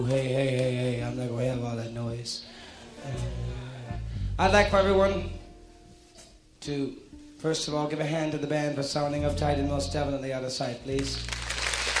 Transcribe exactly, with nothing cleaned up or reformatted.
Hey, hey, hey, hey, I'm not going to have all that noise. Uh, I'd like for everyone to, first of all, give a hand to the band for sounding uptight and most definitely on the other side, please.